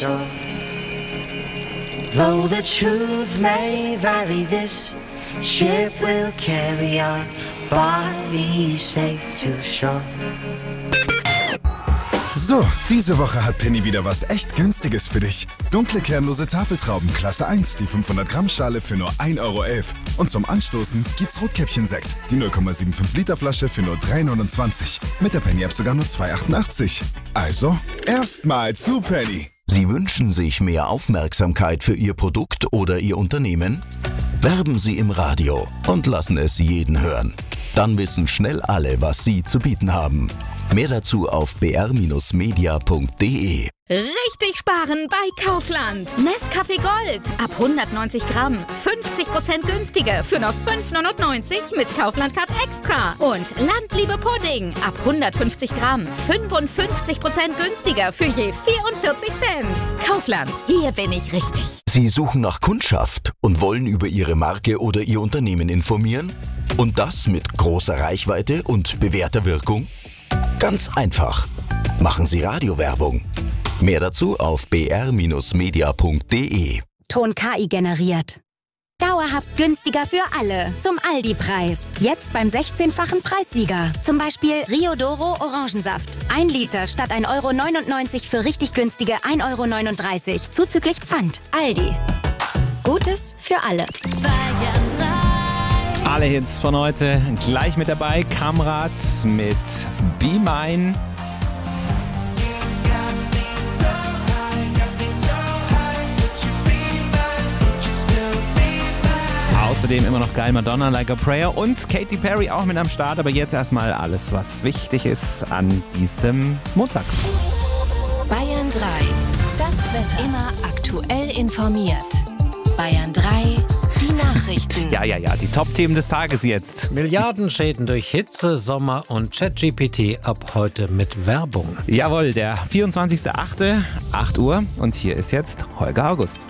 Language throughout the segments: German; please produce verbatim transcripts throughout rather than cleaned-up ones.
Though the truth may vary, this ship will carry our bodies safe to shore. So, diese Woche hat Penny wieder was echt Günstiges für dich. Dunkle kernlose Tafeltrauben Klasse eins, die fünfhundert Gramm Schale für nur ein Euro elf. Und zum Anstoßen gibt's Rotkäppchen-Sekt, die null Komma fünfundsiebzig Liter Flasche für nur drei neunundzwanzig. Mit der Penny-App sogar nur zwei achtundachtzig. Also, erstmal zu Penny. Sie wünschen sich mehr Aufmerksamkeit für Ihr Produkt oder Ihr Unternehmen? Werben Sie im Radio und lassen es jeden hören. Dann wissen schnell alle, was Sie zu bieten haben. Mehr dazu auf b r Bindestrich media punkt d e. Richtig sparen bei Kaufland. Nescafé Gold ab hundertneunzig Gramm. fünfzig Prozent günstiger für nur fünf neunundneunzig mit Kaufland Card Extra. Und Landliebe Pudding ab hundertfünfzig Gramm. fünfundfünfzig Prozent günstiger für je vierundvierzig Cent. Kaufland, hier bin ich richtig. Sie suchen nach Kundschaft und wollen über Ihre Marke oder Ihr Unternehmen informieren? Und das mit großer Reichweite und bewährter Wirkung? Ganz einfach. Machen Sie Radiowerbung. Mehr dazu auf b r Bindestrich media punkt d e. Ton K I generiert. Dauerhaft günstiger für alle. Zum Aldi-Preis. Jetzt beim sechzehnfachen Preissieger. Zum Beispiel Rio Doro Orangensaft. Ein Liter statt ein Euro neunundneunzig für richtig günstige ein Euro neununddreißig. Zuzüglich Pfand. Aldi. Gutes für alle. Alle Hits von heute gleich mit dabei. Kamrat mit Be Mine. Außerdem immer noch geil Madonna, Like a Prayer und Katy Perry auch mit am Start. Aber jetzt erstmal alles, was wichtig ist an diesem Montag. Bayern drei. Das Wetter. Immer aktuell informiert. Bayern drei. Die Nachrichten. Ja, ja, ja, die Top-Themen des Tages jetzt. Milliardenschäden durch Hitze, Sommer und ChatGPT ab heute mit Werbung. Jawohl, der vierundzwanzigster achte acht Uhr und hier ist jetzt Holger August.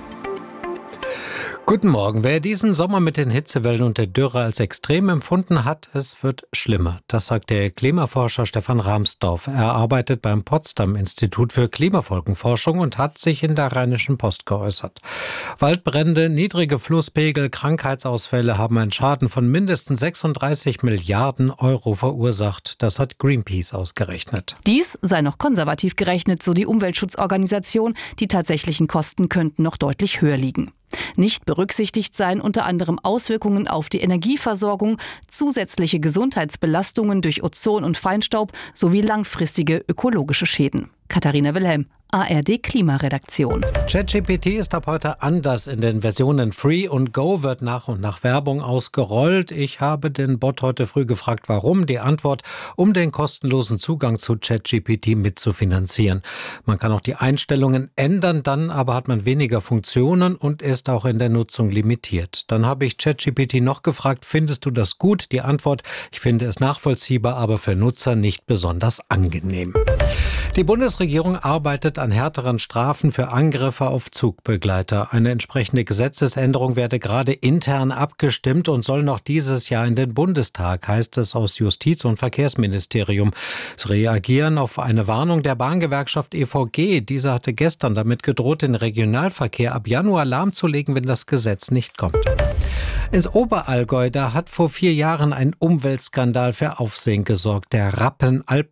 Guten Morgen. Wer diesen Sommer mit den Hitzewellen und der Dürre als extrem empfunden hat, es wird schlimmer. Das sagt der Klimaforscher Stefan Rahmsdorf. Er arbeitet beim Potsdam-Institut für Klimafolgenforschung und hat sich in der Rheinischen Post geäußert. Waldbrände, niedrige Flusspegel, Krankheitsausfälle haben einen Schaden von mindestens sechsunddreißig Milliarden Euro verursacht. Das hat Greenpeace ausgerechnet. Dies sei noch konservativ gerechnet, so die Umweltschutzorganisation. Die tatsächlichen Kosten könnten noch deutlich höher liegen. Nicht berücksichtigt seien unter anderem Auswirkungen auf die Energieversorgung, zusätzliche Gesundheitsbelastungen durch Ozon und Feinstaub sowie langfristige ökologische Schäden. Katharina Wilhelm, A R D Klimaredaktion. ChatGPT ist ab heute anders. In den Versionen Free und Go wird nach und nach Werbung ausgerollt. Ich habe den Bot heute früh gefragt, warum. Die Antwort, um den kostenlosen Zugang zu ChatGPT mitzufinanzieren. Man kann auch die Einstellungen ändern, dann aber hat man weniger Funktionen und ist auch in der Nutzung limitiert. Dann habe ich ChatGPT noch gefragt, findest du das gut? Die Antwort, ich finde es nachvollziehbar, aber für Nutzer nicht besonders angenehm. Die Bundesregierung arbeitet an härteren Strafen für Angriffe auf Zugbegleiter. Eine entsprechende Gesetzesänderung werde gerade intern abgestimmt und soll noch dieses Jahr in den Bundestag, heißt es aus Justiz- und Verkehrsministerium. Sie reagieren auf eine Warnung der Bahngewerkschaft E V G. Diese hatte gestern damit gedroht, den Regionalverkehr ab Januar lahmzulegen, wenn das Gesetz nicht kommt. Ins Oberallgäu, da hat vor vier Jahren ein Umweltskandal für Aufsehen gesorgt. Der Rappenalp